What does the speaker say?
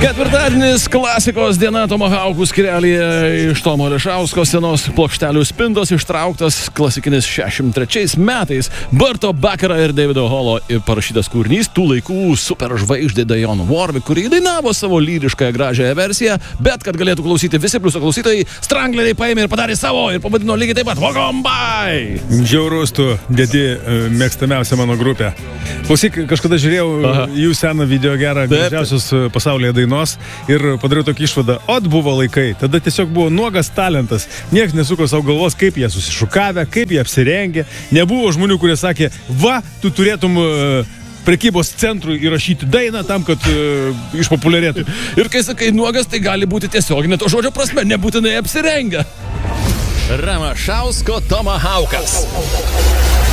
Ketvirtadienis, klasikos diena Tomahaukų skyrelyje iš Tomo Ališausko senos plokštelių spintos ištrauktas klasikinis 63 metais Burto Bakero ir Davido Holo parašytas kūrinys, tų laikų superžvaigždė Dionne Warwick, kuri dainavo savo lyriškąją gražiąją versiją, bet kad galėtų klausyti visi pliuso klausytojai, Strangleriai paėmė ir padarė savo ir pavadino lygiai taip pat Vagombai. Žiaurus tu, dėdi mėgstamiausia mano grupė. Klausyk, kažkada žiūrėjau jų seną video gerą, gražiausios pasaulyje dainos ir padariau tokį išvadą. Ot buvo laikai, tada tiesiog buvo nuogas talentas. Niekas nesuko savo galvos, kaip jie susišukavę, kaip jie apsirengė. Nebuvo žmonių, kurie sakė, va, tu turėtum prekybos centrui įrašyti dainą tam, kad išpopuliarėtų. Ir kai sakai nuogas, tai gali būti tiesioginė to žodžio prasme, nebūtinai apsirengę. Ramašausko Tomahaukas.